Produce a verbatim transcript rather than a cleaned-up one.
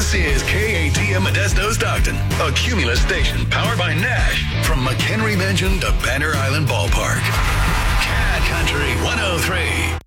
This is K A T M Modesto Stockton, a Cumulus station powered by Nash from McHenry Mansion to Banner Island Ballpark. Cat Country one oh three.